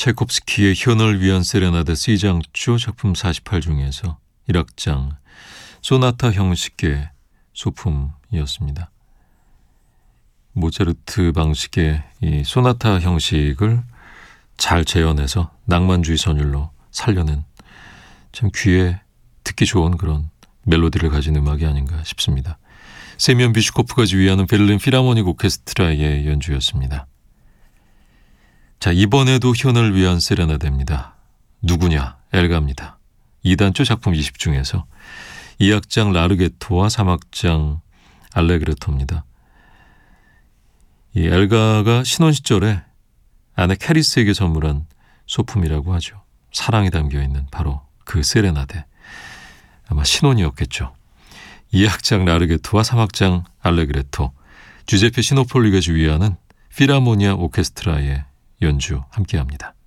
차이콥스키의 현을 위한 세레나데 C장조 작품 48 중에서 1악장 소나타 형식의 소품이었습니다. 모차르트 방식의 이 소나타 형식을 잘 재현해서 낭만주의 선율로 살려낸 참 귀에 듣기 좋은 그런 멜로디를 가진 음악이 아닌가 싶습니다. 세미언 비슈코프가 지휘하는 베를린 필하모닉 오케스트라의 연주였습니다. 자, 이번에도 현을 위한 세레나데입니다. 누구냐? 엘가입니다. 2단조 작품 20 중에서 2악장 라르게토와 3악장 알레그레토입니다. 이 엘가가 신혼 시절에 아내 캐리스에게 선물한 소품이라고 하죠. 사랑이 담겨있는 바로 그 세레나데. 아마 신혼이었겠죠. 2악장 라르게토와 3악장 알레그레토, 주제페 시노폴리가 지휘하는 필하모니아 오케스트라의 연주 함께합니다.